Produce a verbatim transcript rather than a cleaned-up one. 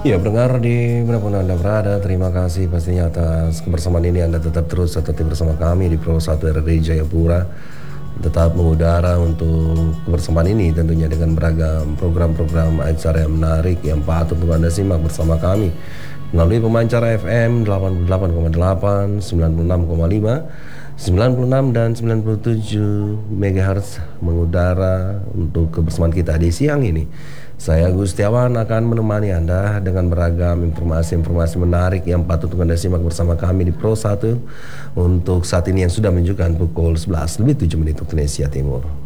Ya, pendengar di manapun Anda berada, terima kasih pastinya atas kebersamaan ini. Anda tetap terus tetap bersama kami di Pro satu R R I Jayapura. Tetap mengudara untuk kebersamaan ini tentunya dengan beragam program-program acara yang menarik yang patut untuk Anda simak bersama kami melalui pemancar F M delapan puluh delapan koma delapan, sembilan puluh enam koma lima, sembilan puluh enam dan sembilan puluh tujuh megahertz mengudara untuk kebersamaan kita di siang ini. Saya Gustiawan akan menemani Anda dengan beragam informasi-informasi menarik yang patut untuk Anda simak bersama kami di Pro satu untuk saat ini yang sudah menunjukkan pukul sebelas lebih tujuh menit waktu Indonesia Timur.